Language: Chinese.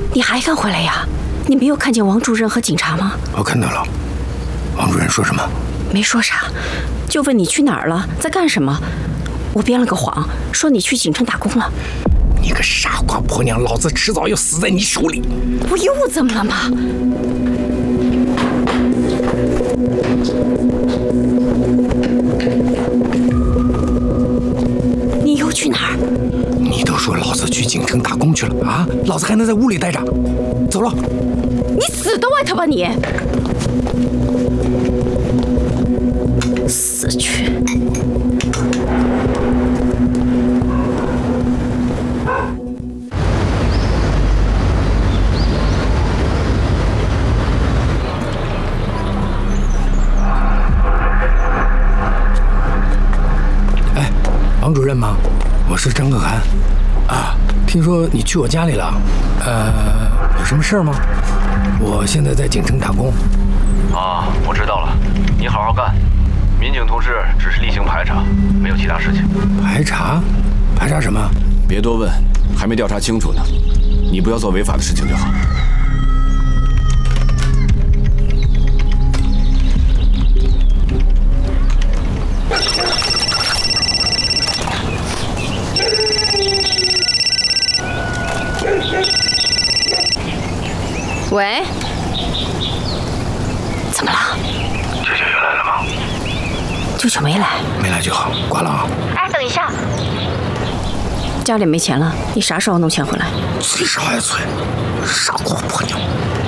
你还敢回来呀？你没有看见王主任和警察吗？ 我看到了。王主任说什么？ 没说啥，就问你去哪儿了，在干什么。我编了个谎，说你去锦城打工了。 你个傻瓜婆娘，老子迟早要死在你手里。 我又怎么了吗？你又去哪儿？ 你都说老子去锦城打工去了啊，老子还能在屋里待着？走了。 你死到外头吧你！死去！ 哎，王主任吗？我是张可汗。啊，听说你去我家里了，有什么事儿吗？我现在在锦城打工。 啊，我知道了，你好好干。民警同志只是例行排查，没有其他事情。 排查？排查什么？ 别多问，还没调查清楚呢。你不要做违法的事情就好。 喂，怎么了？ 舅舅又来了吗？ 舅舅没来。 没来就好，挂了啊。 哎，等一下，家里没钱了，你啥时候弄钱回来？ 催啥呀催？傻瓜婆娘！